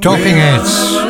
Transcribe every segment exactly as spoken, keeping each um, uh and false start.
Talking Heads.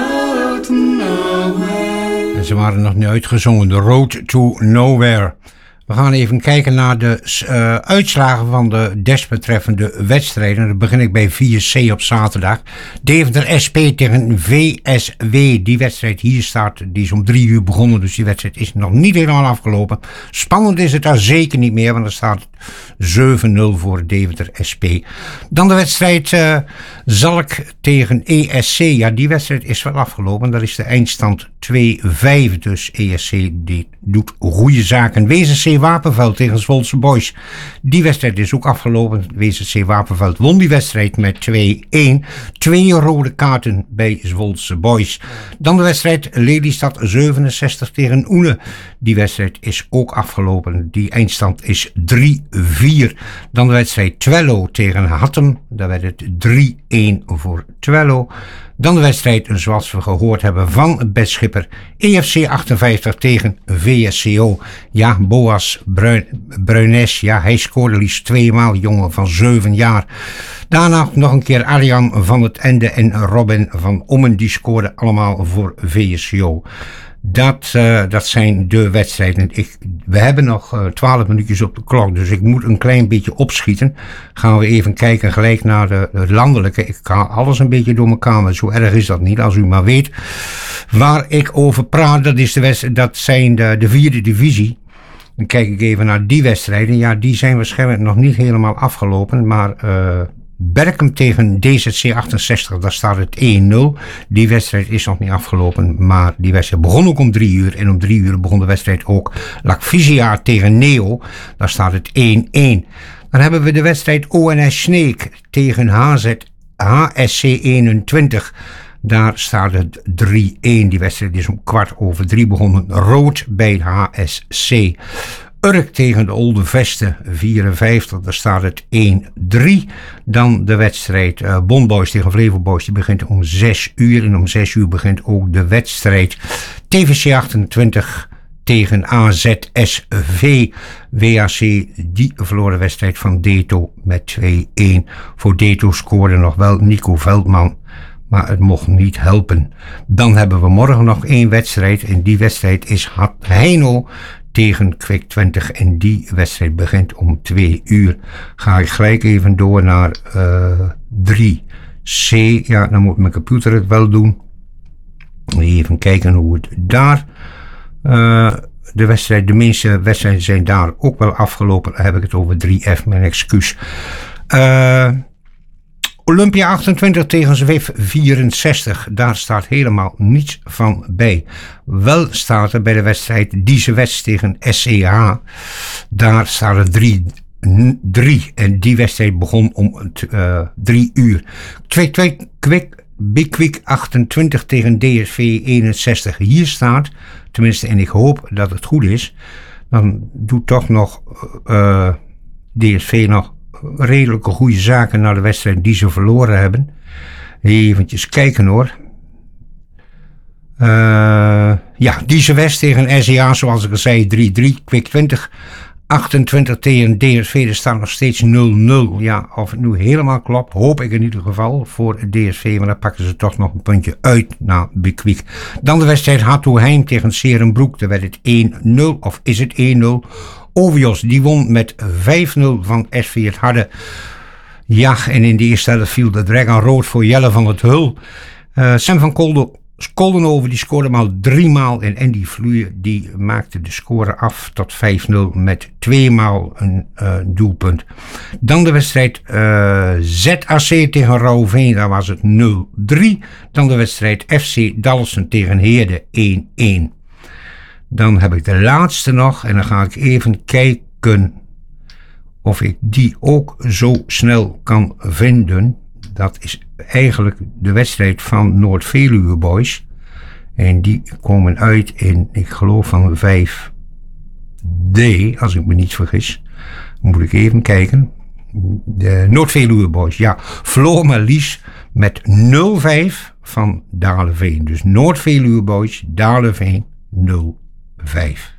En ze waren nog niet uitgezongen. The Road to Nowhere. We gaan even kijken naar de uh, uitslagen van de desbetreffende wedstrijden. Dan begin ik bij vier C op zaterdag. Deventer S P tegen V S W. Die wedstrijd hier staat, die is om drie uur begonnen. Dus die wedstrijd is nog niet helemaal afgelopen. Spannend is het daar zeker niet meer, want er staat zeven nul voor Deventer S P. Dan de wedstrijd uh, Zalk tegen E S C. Ja, die wedstrijd is wel afgelopen. Dat is de eindstand twee vijf. Dus E S C die doet goede zaken. W S C Wapenveld tegen Zwolse Boys. Die wedstrijd is ook afgelopen. W S C Wapenveld won die wedstrijd met twee een. Twee rode kaarten bij Zwolse Boys. Dan de wedstrijd Lelystad zevenenzestig tegen Oene. Die wedstrijd is ook afgelopen. Die eindstand is drie vier. Dan de wedstrijd Twello tegen Hattem. Daar werd het drie een voor Twello. Dan de wedstrijd, zoals we gehoord hebben, van Bert Schipper. E F C achtenvijftig tegen V S C O. Ja, Boas Bruin, Bruines, ja, hij scoorde liefst tweemaal, jongen van zeven jaar. Daarna nog een keer Arjan van het Ende en Robin van Ommen. Die scoorden allemaal voor V S C O. Dat, uh, dat zijn de wedstrijden. Ik, we hebben nog twaalf uh, minuutjes op de klok, dus ik moet een klein beetje opschieten. Gaan we even kijken gelijk naar de, de landelijke. Ik ga alles een beetje door elkaar, maar zo erg is dat niet. Als u maar weet waar ik over praat, dat, is de wedstrijd, dat zijn de, de vierde divisie. Dan kijk ik even naar die wedstrijden. Ja, die zijn waarschijnlijk nog niet helemaal afgelopen, maar... Uh, Berkem tegen D Z C achtenzestig, daar staat het een nul. Die wedstrijd is nog niet afgelopen, maar die wedstrijd begon ook om drie uur. En om drie uur begon de wedstrijd ook Lacvisia tegen Neo. Daar staat het een een. Dan hebben we de wedstrijd O N S Sneek tegen H Z H S C eenentwintig. Daar staat het drie een. Die wedstrijd is om kwart over drie begonnen. Rood bij H S C. Urk tegen de Olde Vesten vierenvijftig, daar staat het een drie. Dan de wedstrijd uh, Bonboys tegen Flevoboys, die begint om zes uur. En om zes uur begint ook de wedstrijd T V C achtentwintig tegen A Z S V. W A C, die verloren wedstrijd van Deto met twee een. Voor Deto scoorde nog wel Nico Veldman, maar het mocht niet helpen. Dan hebben we morgen nog één wedstrijd. En die wedstrijd is Heino tegen Kwik twintig. En die wedstrijd begint om twee uur. Ga ik gelijk even door naar uh, drie C. Ja, dan moet mijn computer het wel doen. Even kijken hoe het daar... Uh, de wedstrijd, de meeste wedstrijden zijn daar ook wel afgelopen. Dan heb ik het over drie F, mijn excuus. Uh, Olympia achtentwintig tegen Zwif vierenzestig. Daar staat helemaal niets van bij. Wel staat er bij de wedstrijd Diesewets tegen S C H. Daar staat er drie drie. En die wedstrijd begon om uh, drie uur. twee twee Kwik, Big Quick achtentwintig tegen D S V eenenzestig. Hier staat, tenminste, en ik hoop dat het goed is, dan doet toch nog uh, D S V nog redelijke goede zaken naar de wedstrijd die ze verloren hebben. Eventjes kijken hoor. Uh, ja, Diese West tegen S C A, zoals ik al zei, drie drie. Kwik twintig, achtentwintig tegen D S V, er staat nog steeds nul nul. Ja, of het nu helemaal klopt, hoop ik in ieder geval voor D S V, maar dan pakken ze toch nog een puntje uit naar Bekwik. Dan de wedstrijd Hatoheim tegen Serenbroek, daar werd het een nul, of is het een nul. Ovios, die won met vijf nul van S V het Harde. Ja, en in de eerste helft viel de Dragon rood voor Jelle van het Hul. Uh, Sam van Kolden, Koldenhoven, die scoorde maar drie maal. En Andy Vloeijen, die maakte de score af tot vijf nul met twee maal een uh, doelpunt. Dan de wedstrijd uh, Z A C tegen Rauwveen, daar was het nul drie. Dan de wedstrijd F C Dalsen tegen Heerde een een. Dan heb ik de laatste nog en dan ga ik even kijken of ik die ook zo snel kan vinden. Dat is eigenlijk de wedstrijd van Noord-Veluwe Boys. En die komen uit in, ik geloof van vijf D, als ik me niet vergis. Moet ik even kijken. De Noord-Veluwe Boys, ja. Vloma Lies met nul vijf van Daleveen. Dus Noord-Veluwe Boys, Daleveen nul vijf.